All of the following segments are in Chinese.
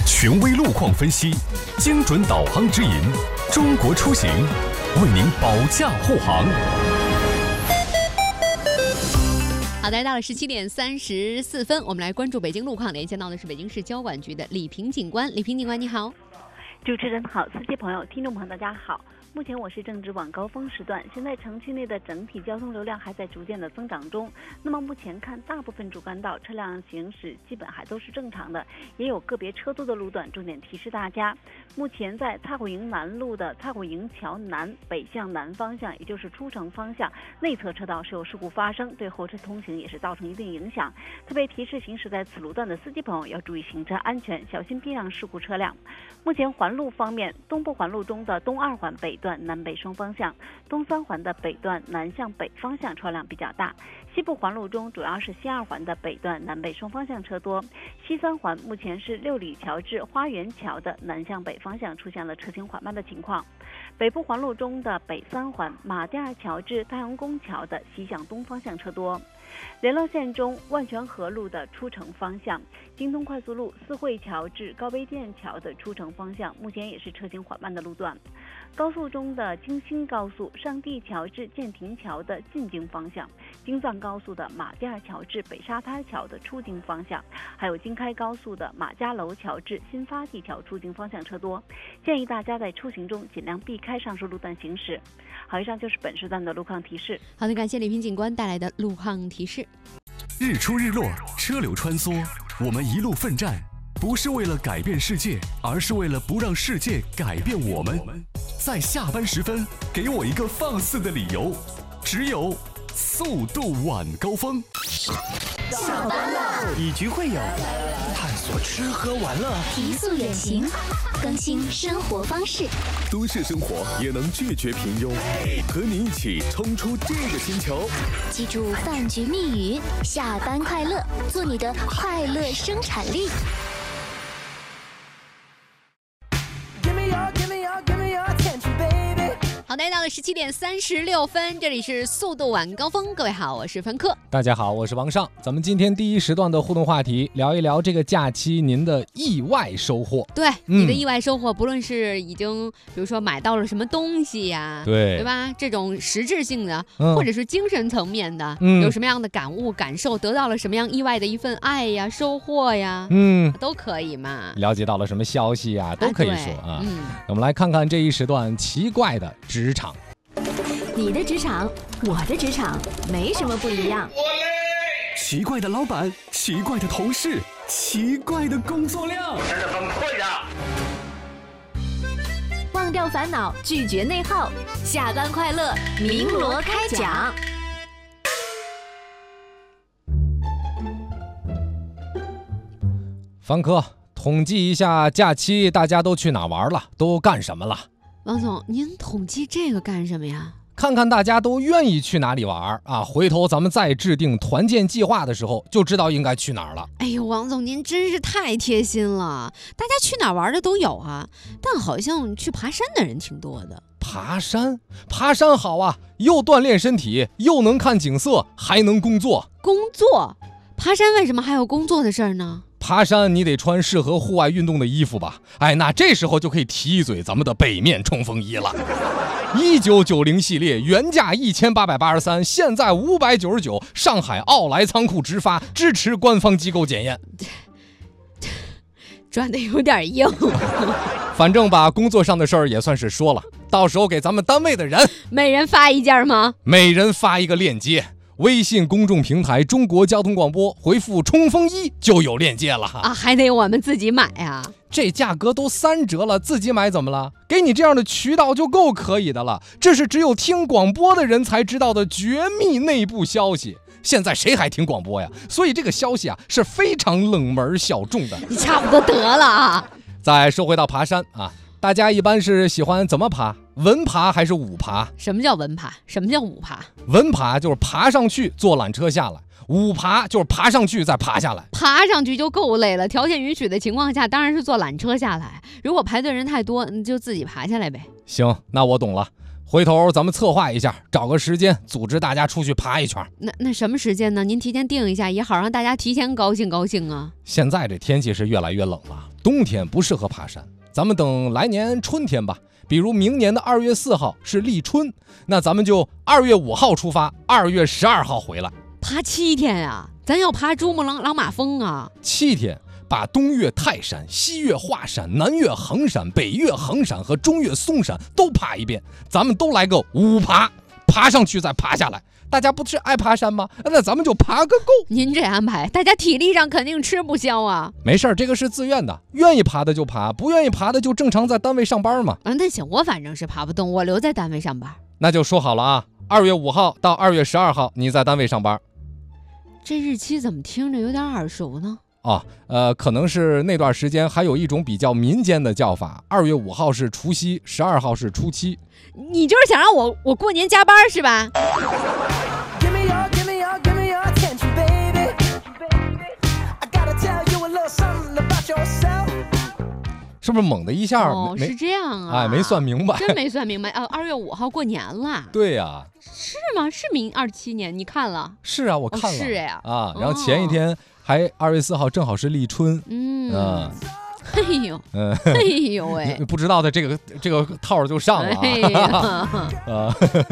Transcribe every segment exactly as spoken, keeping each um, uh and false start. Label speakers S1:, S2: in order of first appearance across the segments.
S1: 权威路况分析，精准导航指引，中国出行为您保驾护航。
S2: 好的，到了十七点三十四分，我们来关注北京路况，连线到的是北京市交管局的李平警官。李平警官，你好。
S3: 主持人好，司机朋友、听众朋友，大家好。目前我市正值晚高峰时段，现在城区内的整体交通流量还在逐渐的增长中。那么目前看，大部分主干道车辆行驶基本还都是正常的，也有个别车多的路段，重点提示大家。目前在蔡虎营南路的蔡虎营桥南北向南方向，也就是出城方向内侧车道是有事故发生，对后车通行也是造成一定影响。特别提示行驶在此路段的司机朋友要注意行车安全，小心避让事故车辆。目前环路方面，东部环路中的东二环北段南北双方向，东三环的北段南向北方向车辆比较大。西部环路中主要是西二环的北段南北双方向车多。西三环目前是六里桥至花园桥的南向北方向出现了车行缓慢的情况。北部环路中的北三环马甸二桥至太阳宫桥的西向东方向车多。联络线中万泉河路的出城方向，京东快速路四惠桥至高碑店桥的出城方向目前也是车行缓慢的路段。高速中的京新高速上地桥至建亭桥的进京方向，京藏高速的马甸二桥至北沙滩桥的出京方向，还有京开高速的马家楼桥至新发地桥出京方向车多，建议大家在出行中尽量避开上述路段行驶。好，以上就是本时段的路况提示。
S2: 好的，感谢李平警官带来的路况提示。
S1: 日出日落，车流穿梭，我们一路奋战，不是为了改变世界，而是为了不让世界改变我们。在下班时分，给我一个放肆的理由，只有速度晚高峰。
S4: 下班了，以局会友，探索吃喝玩乐，
S5: 提速远行，更新生活方式。
S1: 都市生活也能拒绝平庸，和你一起冲出这个星球。
S5: 记住饭局密语：下班快乐，做你的快乐生产力。
S2: 好的，到了十七点三十六分，这里是速度晚高峰。各位好，我是凡客。
S6: 大家好，我是王尚。咱们今天第一时段的互动话题，聊一聊这个假期您的意外收获。
S2: 对，嗯、你的意外收获，不论是已经比如说买到了什么东西呀，
S6: 对
S2: 对吧？这种实质性的，
S6: 嗯、
S2: 或者是精神层面的，
S6: 嗯、
S2: 有什么样的感悟、感受，得到了什么样意外的一份爱呀、收获呀，
S6: 嗯，
S2: 都可以嘛。
S6: 了解到了什么消息呀，都可以说啊。
S2: 嗯，
S6: 我们来看看这一时段奇怪的职场。
S7: 你的职场，我的职场，没什么不一样。
S1: 奇怪的老板，奇怪的同事，奇怪的工作量，真的崩溃呀！
S7: 忘掉烦恼，拒绝内耗，下班快乐，鸣锣开讲。
S6: 凡科，统计一下假期大家都去哪玩了，都干什么了？
S2: 王总，您统计这个干什么呀？
S6: 看看大家都愿意去哪里玩啊！回头咱们再制定团建计划的时候，就知道应该去哪儿了。
S2: 哎呦，王总，您真是太贴心了。大家去哪儿玩的都有啊，但好像去爬山的人挺多的。
S6: 爬山，爬山好啊，又锻炼身体，又能看景色，还能工作。
S2: 工作？爬山为什么还有工作的事儿呢？
S6: 爬山你得穿适合户外运动的衣服吧？哎，那这时候就可以提一嘴咱们的北面冲锋衣了。一九九零系列原价一千八百八十三，现在五百九十九，上海奥莱仓库直发，支持官方机构检验。
S2: 转的有点硬。
S6: 反正把工作上的事儿也算是说了，到时候给咱们单位的人
S2: 每人发一件吗？
S6: 每人发一个链接。微信公众平台中国交通广播回复冲锋衣就有链接了
S2: 啊，还得我们自己买呀、啊？
S6: 这价格都三折了，自己买怎么了？给你这样的渠道就够可以的了，这是只有听广播的人才知道的绝密内部消息。现在谁还听广播呀？所以这个消息啊是非常冷门小众的。
S2: 你差不多得了啊。
S6: 再说回到爬山啊，大家一般是喜欢怎么爬？文爬还是武爬？
S2: 什么叫文爬？什么叫武爬？
S6: 文爬就是爬上去坐缆车下来，武爬就是爬上去再爬下来。
S2: 爬上去就够累了，条件允许的情况下当然是坐缆车下来，如果排队人太多你就自己爬下来呗。
S6: 行，那我懂了，回头咱们策划一下，找个时间组织大家出去爬一圈。
S2: 那那什么时间呢？您提前定一下，也好让大家提前高兴高兴啊。
S6: 现在这天气是越来越冷了， 冬天不适合爬山，咱们等来年春天吧。比如明年的二月四号是立春，那咱们就二月五号出发，二月十二号回来，
S2: 爬七天啊！咱要爬珠穆朗朗玛峰啊！
S6: 七天，把东岳泰山、西岳华山、南岳衡山、北岳衡山和中岳嵩山都爬一遍，咱们都来个五爬，爬上去再爬下来。大家不是爱爬山吗？那咱们就爬个够。
S2: 您这安排，大家体力上肯定吃不消啊。
S6: 没事儿，这个是自愿的，愿意爬的就爬，不愿意爬的就正常在单位上班嘛。
S2: 啊，那行，我反正是爬不动，我留在单位上班。
S6: 那就说好了啊，二月五号到二月十二号你在单位上班。
S2: 这日期怎么听着有点耳熟呢？
S6: 哦，呃，可能是那段时间还有一种比较民间的叫法，二月五号是除夕，十二号是初七。
S2: 你就是想让我我过年加班是吧？
S6: 是不是猛的一下？
S2: 哦，是这样啊，
S6: 哎，没算明白，
S2: 真没算明白啊！二月五号过年了，
S6: 对呀、啊，
S2: 是吗？是明二七年，你看了？
S6: 是啊，我看了，
S2: 哦、是呀，
S6: 啊，然后前一天还二月四号正好是立春，
S2: 嗯，
S6: 啊、
S2: 哎呦，嗯，哎呦喂，
S6: 不知道的这个这个套就上了啊，
S2: 哎呀
S6: 啊。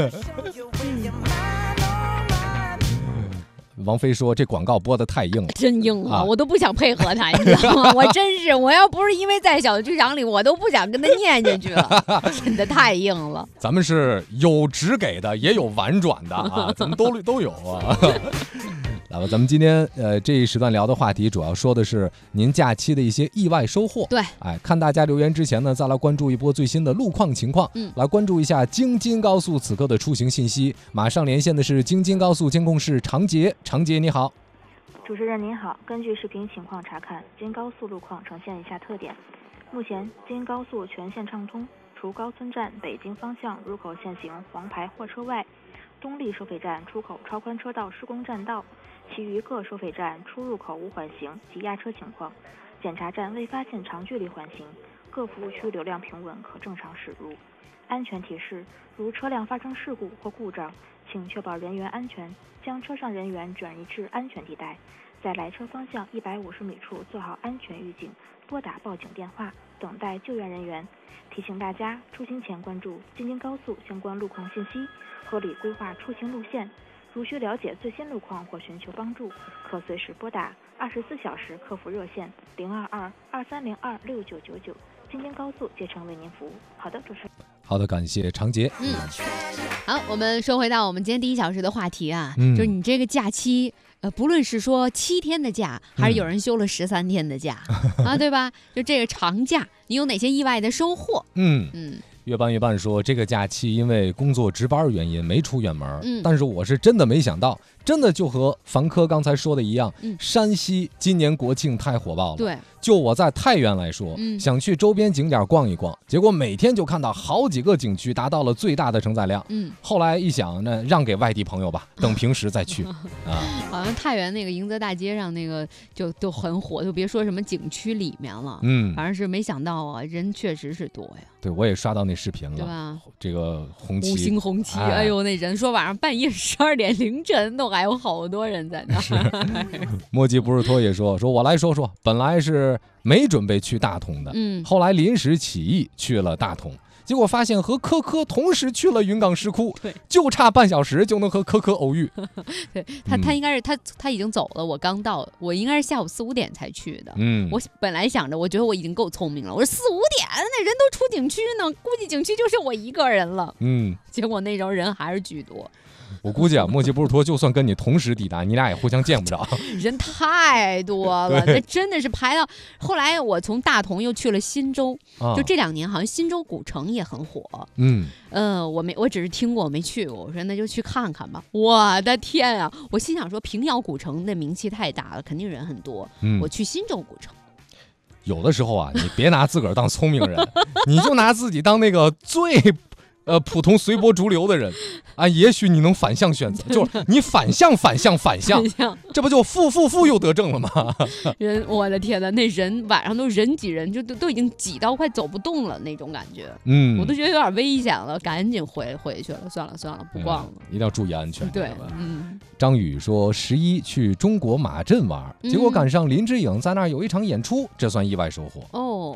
S6: 王菲说：“这广告播的太硬了，
S2: 真硬啊！
S6: 啊
S2: 我都不想配合他，你知道吗？我真是，我要不是因为在小剧场里，我都不想跟他念进去了，真的太硬了。
S6: 咱们是有直给的，也有婉转的啊，咱们都都有啊。来吧，咱们今天呃这一时段聊的话题，主要说的是您假期的一些意外收获。
S2: 对，
S6: 哎，看大家留言之前呢，再来关注一波最新的路况情况，
S2: 嗯，
S6: 来关注一下京津高速此刻的出行信息。马上连线的是京津高速监控室常杰，常杰你好。
S8: 主持人您好，根据视频情况查看，京高速路况呈现以下特点：目前京高速全线畅通，除高村站北京方向入口限行黄牌货车外，东丽收费站出口超宽车道施工占道，其余各收费站出入口无缓行及压车情况，检查站未发现长距离缓行，各服务区流量平稳，可正常驶入。安全提示：如车辆发生事故或故障，请确保人员安全，将车上人员转移至安全地带，在来车方向一百五十米处做好安全预警，拨打报警电话，等待救援人员。提醒大家出行前关注京津高速相关路况信息，合理规划出行路线。如需了解最新路况或寻求帮助，可随时拨打二十四小时客服热线零二二二三零二六九九九，京津高速竭诚为您服务。好的，主持人。
S6: 好的，感谢常杰。
S2: 嗯，好，我们说回到我们今天第一小时的话题啊，
S6: 嗯、
S2: 就是你这个假期，呃，不论是说七天的假，还是有人休了十三天的假、嗯、啊，对吧？就这个长假，你有哪些意外的收获？
S6: 嗯
S2: 嗯。
S6: 月半月半说，这个假期因为工作值班原因没出远门、
S2: 嗯、
S6: 但是我是真的没想到，真的就和樊科刚才说的一样、
S2: 嗯、
S6: 山西今年国庆太火爆了。
S2: 对，
S6: 就我在太原来说、
S2: 嗯、
S6: 想去周边景点逛一逛，结果每天就看到好几个景区达到了最大的承载量。
S2: 嗯，
S6: 后来一想呢，让给外地朋友吧，等平时再去。啊，
S2: 好像太原那个迎泽大街上那个就都很火，就别说什么景区里面了。
S6: 嗯，
S2: 反正是没想到啊，人确实是多呀。
S6: 对，我也刷到那视频了，
S2: 对吧？
S6: 这个红旗，
S2: 五星红旗，哎, 哎呦，那人说晚上半夜十二点凌晨都还有好多人在那儿。
S6: 墨迹不是托也说，说我来说说，本来是没准备去大同的，
S2: 嗯，
S6: 后来临时起意去了大同。结果发现和科科同时去了云冈石窟，
S2: 对，
S6: 就差半小时就能和科科偶遇。
S2: 对他，他应该是他他已经走了，我刚到，我应该是下午四五点才去的。
S6: 嗯，
S2: 我本来想着，我觉得我已经够聪明了，我说四五点那人都出景区呢，估计景区就剩我一个人了。
S6: 嗯，
S2: 结果那时候人还是巨多。
S6: 我估计啊，墨迹不是托就算跟你同时抵达，你俩也互相见不着。
S2: 人太多了，那真的是排到。后来我从大同又去了新州，
S6: 啊、
S2: 就这两年好像新州古城也很火。
S6: 嗯，
S2: 呃，我没，我只是听过，我没去过。我说那就去看看吧。我的天啊！我心想说，平遥古城的名气太大了，肯定人很多。
S6: 嗯、
S2: 我去新州古城。
S6: 有的时候啊，你别拿自个儿当聪明人，你就拿自己当那个最。呃，普通随波逐流的人啊，也许你能反向选择，就是你反向反向反向，这不就负负负又得正了吗？
S2: 人，我的天哪，那人晚上都人挤人，就都都已经挤到快走不动了那种感觉。
S6: 嗯，
S2: 我都觉得有点危险了，赶紧回回去了，算了算了，不逛了，
S6: 嗯、一定要注意安全。
S2: 对，嗯。
S6: 张宇说，十一去中国马镇玩，结果赶上林志颖在那儿有一场演出，这算意外收获。
S2: 哦。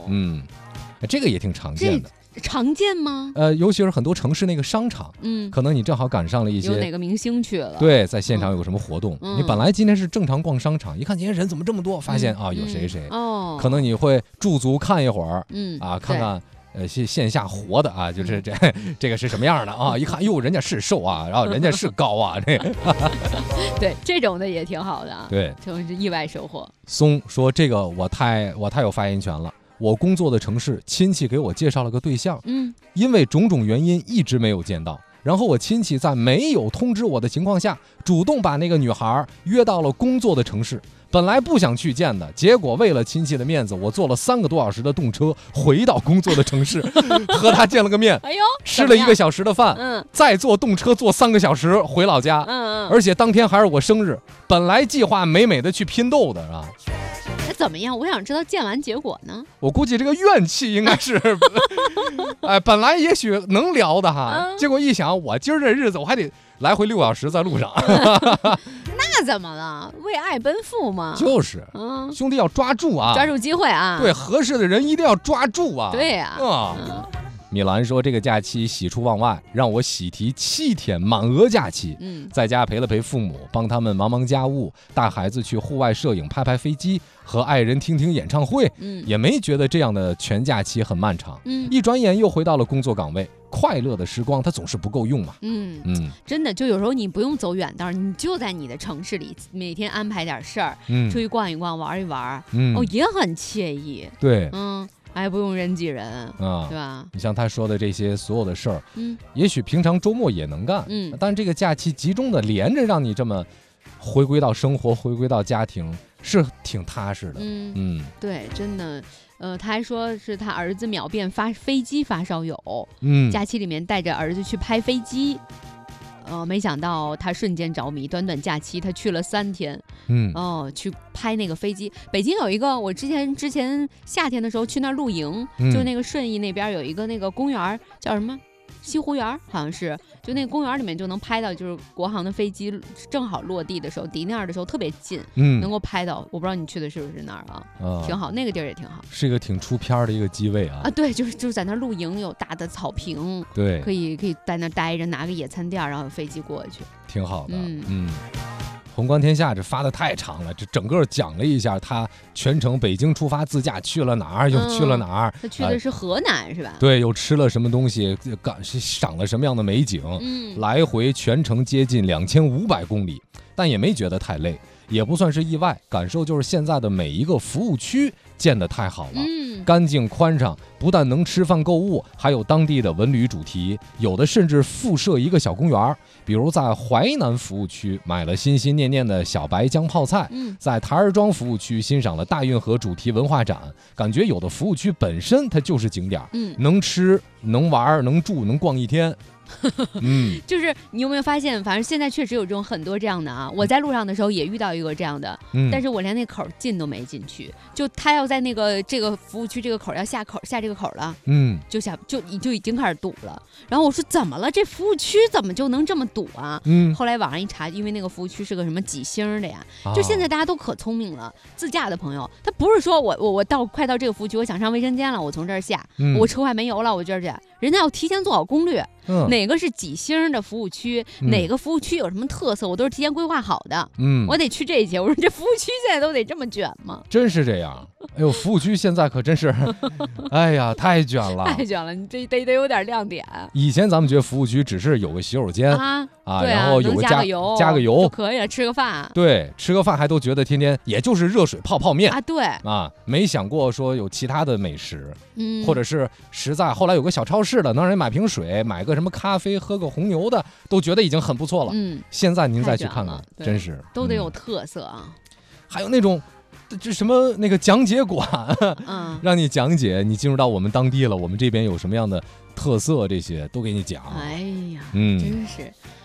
S6: 嗯，这个也挺常见的。
S2: 常见吗？
S6: 呃，尤其是很多城市那个商场，
S2: 嗯，
S6: 可能你正好赶上了一些
S2: 有哪个明星去了，
S6: 对，在现场有个什么活动，
S2: 嗯、
S6: 你本来今天是正常逛商场，一看今天人怎么这么多，发现、嗯、啊有谁谁，
S2: 哦，
S6: 可能你会驻足看一会儿，
S2: 嗯
S6: 啊看看。呃，线线下活的啊，就是这、嗯、这个是什么样的啊？一看，哟，人家是瘦啊，然后人家是高啊，这个。
S2: 对，这种的也挺好的啊。
S6: 对，
S2: 就是意外收获。
S6: 松说：“这个我太我太有发言权了。我工作的城市亲戚给我介绍了个对象，
S2: 嗯，
S6: 因为种种原因一直没有见到。然后我亲戚在没有通知我的情况下，主动把那个女孩约到了工作的城市。”本来不想去见的，结果为了亲戚的面子，我坐了三个多小时的动车回到工作的城市，和他见了个面，
S2: 哎呦，
S6: 吃了一个小时的饭，
S2: 嗯，
S6: 再坐动车坐三个小时回老家，
S2: 嗯嗯，
S6: 而且当天还是我生日，本来计划美美的去拼豆的啊。
S2: 那怎么样？我想知道见完结果呢？
S6: 我估计这个怨气应该是，哎，本来也许能聊的哈，
S2: 嗯、
S6: 结果一想，我今儿这日子我还得来回六小时在路上。
S2: 那怎么了？为爱奔赴嘛。
S6: 就是，
S2: 嗯，
S6: 兄弟要抓住啊，
S2: 抓住机会啊。
S6: 对，合适的人一定要抓住啊。
S2: 对呀、
S6: 啊。啊嗯米兰说：“这个假期喜出望外，让我喜提七天满额假期。
S2: 嗯，
S6: 在家陪了陪父母，帮他们忙忙家务，带孩子去户外摄影、拍拍飞机，和爱人听听演唱会。
S2: 嗯，
S6: 也没觉得这样的全假期很漫长。
S2: 嗯，
S6: 一转眼又回到了工作岗位。快乐的时光，它总是不够用嘛。
S2: 嗯
S6: 嗯，
S2: 真的，就有时候你不用走远道，你就在你的城市里，每天安排点事儿，
S6: 嗯，
S2: 出去逛一逛，玩一玩，
S6: 嗯，
S2: 哦，也很惬意。
S6: 对，
S2: 嗯。”还不用人挤人啊，对吧？
S6: 你像他说的这些所有的事儿，
S2: 嗯，
S6: 也许平常周末也能干，
S2: 嗯，
S6: 但这个假期集中的连着让你这么回归到生活，回归到家庭，是挺踏实的。
S2: 嗯
S6: 嗯，
S2: 对，真的，呃，他还说是他儿子秒变发飞机发烧友，
S6: 嗯，
S2: 假期里面带着儿子去拍飞机。呃，没想到他瞬间着迷，短短假期他去了三天，
S6: 嗯，
S2: 哦，去拍那个飞机。北京有一个，我之前之前夏天的时候去那儿露营，
S6: 嗯、
S2: 就那个顺义那边有一个那个公园叫什么西湖园，好像是，就那个公园里面就能拍到，就是国航的飞机正好落地的时候，离那儿的时候特别近，
S6: 嗯，
S2: 能够拍到。我不知道你去的是不是那儿啊？
S6: 啊，
S2: 挺好，那个地儿也挺好，
S6: 是一个挺出片的一个机位啊。
S2: 啊，对，就是就是在那儿露营，有大的草坪，
S6: 对，
S2: 可以可以在那儿待着，拿个野餐垫，然后有飞机过去。
S6: 挺好的，
S2: 嗯
S6: 嗯，宏观天下这发的太长了，这整个讲了一下他全程北京出发自驾去了哪儿，又去了哪儿。
S2: 他去的是河南、呃、是吧？
S6: 对，又吃了什么东西，感是赏了什么样的美景，
S2: 嗯，
S6: 来回全程接近两千五百公里，但也没觉得太累，也不算是意外。感受就是现在的每一个服务区建得太好了，
S2: 嗯，
S6: 干净宽敞，不但能吃饭购物，还有当地的文旅主题，有的甚至附设一个小公园。比如在淮南服务区买了心心念念的小白姜泡菜，
S2: 嗯，
S6: 在台儿庄服务区欣赏了大运河主题文化展，感觉有的服务区本身它就是景点，
S2: 嗯，
S6: 能吃能玩能住能逛一天。嗯，
S2: 就是你有没有发现，反正现在确实有这种很多这样的啊。我在路上的时候也遇到一个这样的，
S6: 嗯，
S2: 但是我连那口进都没进去，就他要在那个这个服务区这个口要下口下这个口了，
S6: 嗯，
S2: 就下就就已经开始堵了。然后我说怎么了？这服务区怎么就能这么堵啊？
S6: 嗯，
S2: 后来网上一查，因为那个服务区是个什么几星的呀？就现在大家都可聪明了，自驾的朋友他不是说我我我到快到这个服务区，我想上卫生间了，我从这儿下，
S6: 嗯，
S2: 我车快没油了，我这儿去，人家要提前做好攻略。
S6: 嗯，
S2: 哪个是几星的服务区、
S6: 嗯？
S2: 哪个服务区有什么特色？我都是提前规划好的。
S6: 嗯，
S2: 我得去这些。我说这服务区现在都得这么卷吗？
S6: 真是这样。哎呦，服务区现在可真是，哎呀，太卷了，
S2: 太卷了！你这得得有点亮点。
S6: 以前咱们觉得服务区只是有个洗手间
S2: 啊
S6: 啊，
S2: 对啊，
S6: 然后有个
S2: 加个油，
S6: 加个油
S2: 就可以了，吃个饭。
S6: 对，吃个饭还都觉得天天也就是热水泡泡面
S2: 啊，对
S6: 啊，没想过说有其他的美食，
S2: 嗯，
S6: 或者是实在后来有个小超市了，能让人买瓶水，买个什么咖啡，喝个红牛的，都觉得已经很不错了。
S2: 嗯，
S6: 现在您再去看看，真是
S2: 都得有特色啊。
S6: 嗯、还有那种。这什么那个讲解馆，
S2: 嗯，
S6: 让你讲解，你进入到我们当地了，我们这边有什么样的特色，这些都给你讲。
S2: 哎呀，
S6: 嗯，
S2: 真是。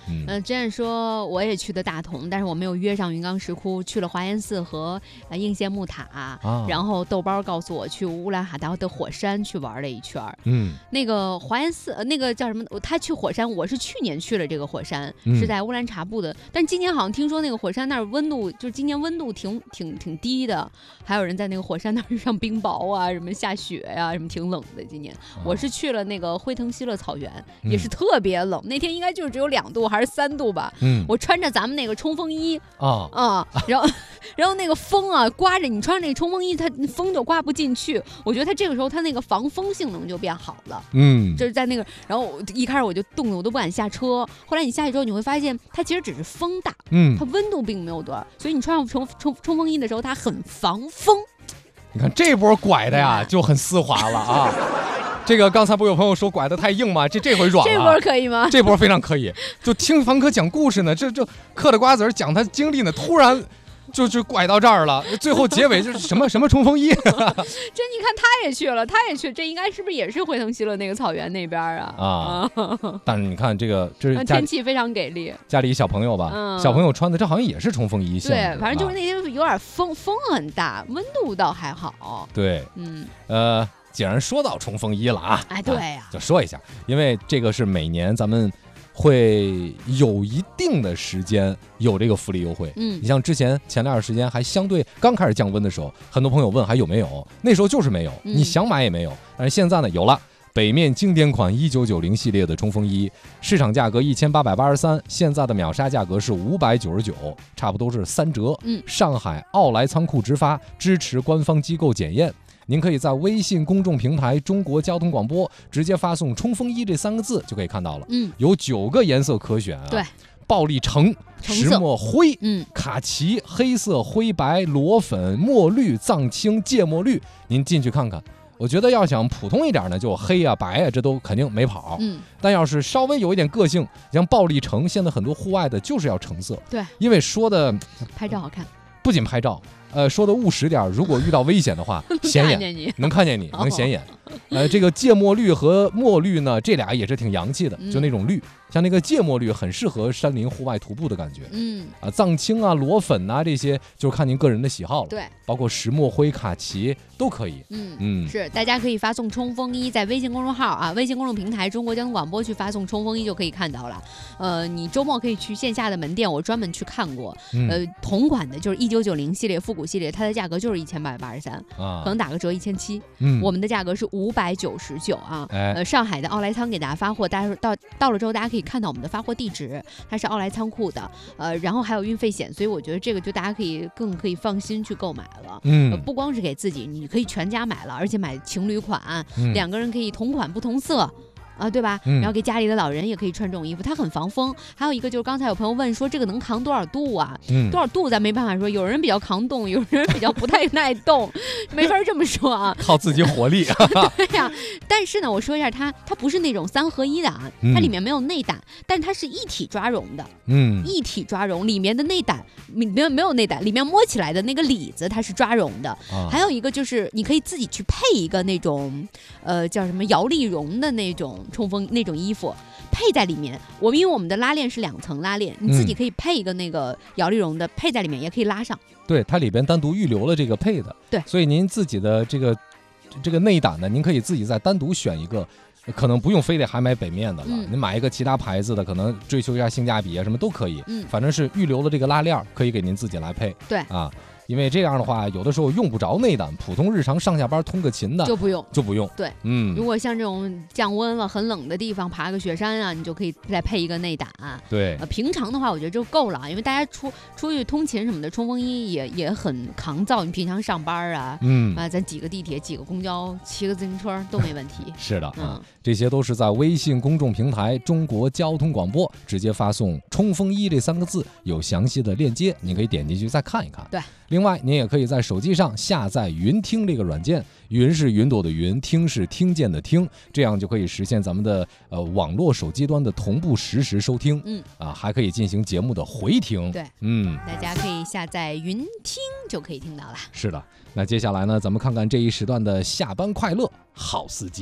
S2: 嗯、呃，之前说我也去的大同，但是我没有约上云冈石窟，去了华严寺和呃应县木塔、啊，然后豆包告诉我去乌兰哈达的火山去玩了一圈。嗯，那个华严寺，呃、那个叫什么？他去火山，我是去年去了这个火山，嗯、是在乌兰察布的，但今年好像听说那个火山那儿温度，就是今年温度挺挺挺低的，还有人在那个火山那儿上冰雹啊，什么下雪呀、啊，什么挺冷的。今年、哦、我是去了那个辉腾西勒草原，嗯、也是特别冷，那天应该就只有两度还是三度吧。嗯，我穿着咱们那个冲锋衣啊啊，然后然后那个风啊刮着你穿那个冲锋衣，它风就刮不进去。我觉得它这个时候它那个防风性能就变好了。嗯，就是在那个，然后一开始我就冻得我都不敢下车。后来你下去之后，你会发现它其实只是风大，嗯，它温度并没有多少，所以你穿上冲冲冲锋衣的时候，它很防风。
S6: 你看这波拐的呀，就很丝滑了啊。这个刚才不有朋友说拐的太硬吗？这这回软了。
S2: 这波可以吗？
S6: 这波非常可以。就听房客讲故事呢，这这嗑着瓜子讲他经历呢，突然就就拐到这儿了。最后结尾就是什么什么冲锋衣。这你看
S2: 他也去了，他也去，这应该是不是也是辉腾西勒那个草原那边啊？啊。
S6: 但是你看这个，这是
S2: 天气非常给力。
S6: 家里一小朋友吧，嗯、小朋友穿的这好像也是冲锋衣。
S2: 对，反正就是那天有点风，风很大，温度倒还好。
S6: 对，嗯，呃。既然说到冲锋衣了啊，
S2: 哎，对呀、啊，
S6: 就说一下，因为这个是每年咱们会有一定的时间有这个福利优惠。嗯，你像之前前段时间还相对刚开始降温的时候，很多朋友问还有没有，那时候就是没有，嗯、你想买也没有。但是现在呢，有了。北面经典款一九九零系列的冲锋衣，市场价格一千八百八十三，现在的秒杀价格是五百九十九，差不多是三折。嗯，上海奥莱仓库直发，支持官方机构检验。您可以在微信公众平台中国交通广播直接发送冲锋衣这三个字就可以看到了。嗯，有九个颜色可选啊。
S2: 对，
S6: 暴力橙、石墨灰、嗯、卡其、黑色、灰白、裸粉、墨绿、藏青、芥末绿，您进去看看。我觉得要想普通一点呢，就黑啊白啊，这都肯定没跑。嗯，但要是稍微有一点个性，像暴力橙，现在很多户外的就是要橙色。
S2: 对，
S6: 因为说的
S2: 拍照好看，
S6: 不仅拍照。呃，说的务实点，如果遇到危险的话，显眼，能看见你，能显眼。呃，这个芥末绿和墨绿呢，这俩也是挺洋气的，就那种绿，像那个芥末绿很适合山林户外徒步的感觉。嗯，啊，藏青啊、裸粉啊这些，就是看您个人的喜好了。
S2: 对，
S6: 包括石墨灰、卡其都可以。
S2: 嗯嗯，是，大家可以发送冲锋衣，在微信公众号啊、微信公众平台中国交通广播去发送冲锋衣就可以看到了。呃，你周末可以去线下的门店，我专门去看过。嗯、呃，同款的就是一九九零系列复古系列，它的价格就是一千八百八十三，可能打个折一千七。嗯，我们的价格是五百九十九啊。哎、呃，上海的奥莱仓给大家发货，大家到到了之后，大家可以看到我们的发货地址，它是奥莱仓库的。呃，然后还有运费险，所以我觉得这个就大家可以更可以放心去购买了。嗯、呃，不光是给自己，你可以全家买了，而且买情侣款，嗯、两个人可以同款不同色。啊，对吧？嗯、然后给家里的老人也可以穿这种衣服，它很防风。还有一个就是刚才有朋友问说这个能扛多少度啊？嗯、多少度咱没办法说，有人比较抗冻，有人比较不太耐冻，没法这么说啊。
S6: 靠自己火力。
S2: 对呀、啊，但是呢，我说一下它，它不是那种三合一的啊，它里面没有内胆，但它是一体抓绒的。嗯，一体抓绒里面的内胆没有没有内胆，里面摸起来的那个里子它是抓绒的。啊、还有一个就是你可以自己去配一个那种呃叫什么摇粒绒的那种。冲锋那种衣服配在里面，我们因为我们的拉链是两层拉链，你自己可以配一个那个摇粒绒的配在里面，也可以拉上。
S6: 对，它里边单独预留了这个配的。
S2: 对，
S6: 所以您自己的这个这个内胆呢，您可以自己再单独选一个，可能不用非得还买北面的了，嗯、您买一个其他牌子的，可能追求一下性价比啊，什么都可以。嗯，反正是预留了这个拉链，可以给您自己来配。
S2: 对
S6: 啊。因为这样的话，有的时候用不着内胆，普通日常上下班通个勤的
S2: 就不用，
S6: 就不用。
S2: 对，嗯，如果像这种降温了、很冷的地方，爬个雪山啊，你就可以再配一个内胆。
S6: 对，
S2: 呃，平常的话，我觉得就够了，因为大家出出去通勤什么的，冲锋衣也也很抗造。你平常上班啊，嗯啊，咱挤个地铁、挤个公交、骑个自行车都没问题。
S6: 是的，嗯，这些都是在微信公众平台中国交通广播直接发送“冲锋衣”这三个字，有详细的链接，你可以点进去再看一看。
S2: 对。
S6: 另外，您也可以在手机上下载云听这个软件，云是云朵的云，听是听见的听，这样就可以实现咱们的呃网络手机端的同步实时收听。嗯啊，还可以进行节目的回听。
S2: 对，
S6: 嗯，
S2: 大家可以下载云听就可以听到了。
S6: 是的，那接下来呢，咱们看看这一时段的下班快乐好司机。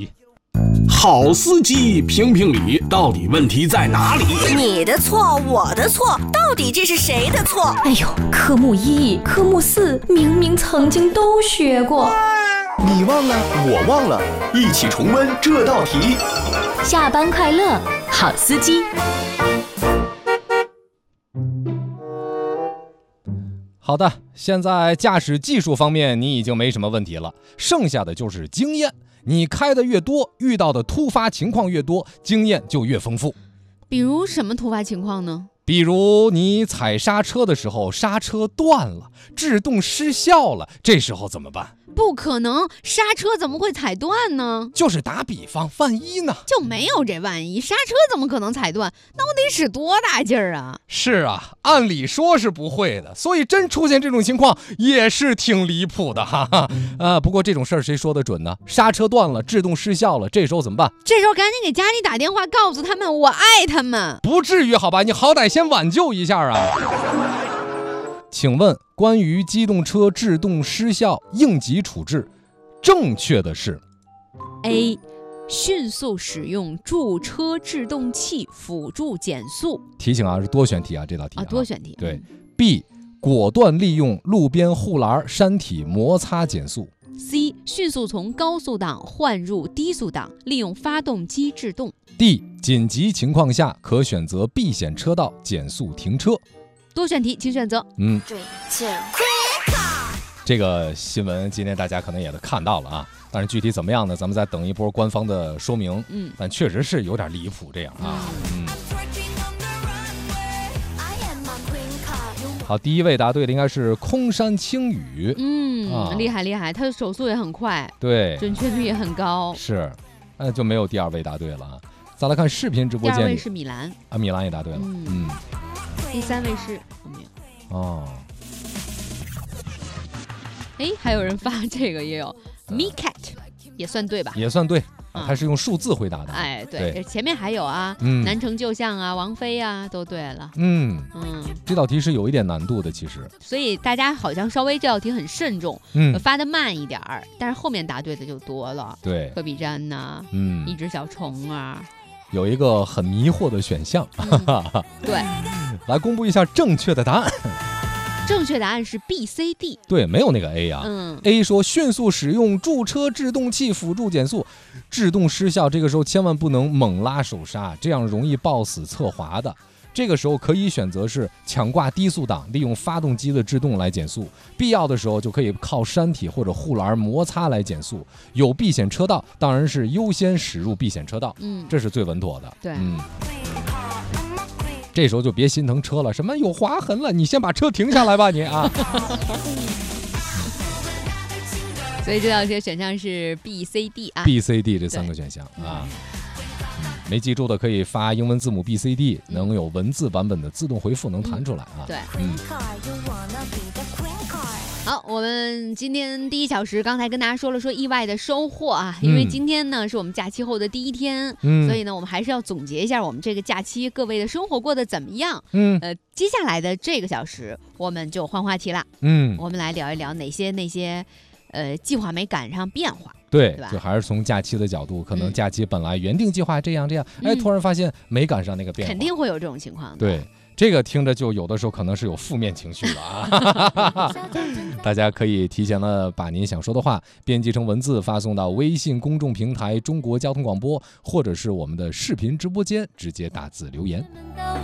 S9: 好司机评评理，到底问题在哪里？
S10: 你的错，我的错，到底这是谁的错？
S11: 哎呦，科目一、科目四明明曾经都学过，
S4: 你忘了，我忘了，一起重温这道题。
S5: 下班快乐，好司机。
S6: 好的，现在驾驶技术方面你已经没什么问题了，剩下的就是经验。你开的越多，遇到的突发情况越多，经验就越丰富。
S2: 比如什么突发情况呢？
S6: 比如你踩刹车的时候刹车断了，制动失效了，这时候怎么办？
S2: 不可能，刹车怎么会踩断呢？
S6: 就是打比方，万一呢？
S2: 就没有这万一，刹车怎么可能踩断？那我得使多大劲儿啊？
S6: 是啊，按理说是不会的，所以真出现这种情况也是挺离谱的，哈哈。呃，不过这种事儿谁说得准呢？刹车断了，制动失效了，这时候怎么办？
S2: 这时候赶紧给家里打电话，告诉他们我爱他们。
S6: 不至于好吧？你好歹先挽救一下啊。请问关于机动车制动失效应急处置，正确的是
S2: A 迅速使用驻车制动器辅助减速。
S6: 提醒啊，是多选题啊，这道题 啊,
S2: 啊多选题。
S6: 对。B 果断利用路边护栏山体摩擦减速。
S2: C 迅速从高速档换入低速档，利用发动机制动。
S6: D 紧急情况下可选择避险车道减速停车。
S2: 多选题，请选择。
S6: 嗯，这个新闻今天大家可能也都看到了啊，但是具体怎么样呢？咱们再等一波官方的说明。
S2: 嗯，
S6: 但确实是有点离谱这样啊。嗯。好，第一位答对的应该是空山青雨。
S2: 嗯，
S6: 啊、
S2: 厉害厉害，他的手速也很快，
S6: 对，
S2: 准确率也很高。
S6: 是，那就没有第二位答对了啊。再来看视频直播间里，
S2: 第二位是米兰
S6: 啊，米兰也答对了。嗯。嗯，
S2: 第三位是我没有。
S6: 哦。
S2: 哎，还有人发这个也有 ，Mecat 也算对吧？
S6: 也算对。啊、他是用数字回答的。
S2: 哎，对，对前面还有啊，
S6: 嗯、
S2: 南城旧巷啊，王菲啊，都对了。
S6: 嗯
S2: 嗯，
S6: 这道题是有一点难度的，其实。
S2: 所以大家好像稍微这道题很慎重，
S6: 嗯，
S2: 发的慢一点儿，但是后面答对的就多了。
S6: 对，
S2: 科比詹呐，
S6: 嗯，
S2: 一只小虫啊。
S6: 有一个很迷惑的选项，
S2: 嗯、对，
S6: 来公布一下正确的答案。
S2: 正确答案是 B C D。
S6: 对，没有那个 A 啊。
S2: 嗯
S6: A 说迅速使用驻车制动器辅助减速，制动失效，这个时候千万不能猛拉手刹，这样容易抱死侧滑的。这个时候可以选择是抢挂低速档，利用发动机的制动来减速，必要的时候就可以靠山体或者护栏摩擦来减速。有避险车道，当然是优先驶入避险车道，
S2: 嗯，
S6: 这是最稳妥的。
S2: 对，
S6: 嗯。这时候就别心疼车了，什么有划痕了，你先把车停下来吧，你啊。
S2: 所以这道题的选项是 B C D 啊
S6: ，B C D 这三个选项啊。没记住的可以发英文字母 B C D， 能有文字版本的自动回复，能弹出来啊。
S2: 对，
S6: 嗯。
S2: 好，我们今天第一小时刚才跟大家说了说意外的收获啊，因为今天呢是我们假期后的第一天，嗯，所以呢我们还是要总结一下我们这个假期各位的生活过得怎么样。
S6: 嗯，
S2: 呃，接下来的这个小时我们就换话题了，
S6: 嗯，
S2: 我们来聊一聊哪些那些呃计划没赶上变化。
S6: 对，
S2: 对吧？
S6: 就还是从假期的角度，可能假期本来原定计划这样这样，嗯、哎，突然发现没赶上那个变化，
S2: 肯定会有这种情况的。
S6: 对。这个听着就有的时候可能是有负面情绪了啊，大家可以提前的把您想说的话编辑成文字发送到微信公众平台中国交通广播，或者是我们的视频直播间直接打字留言。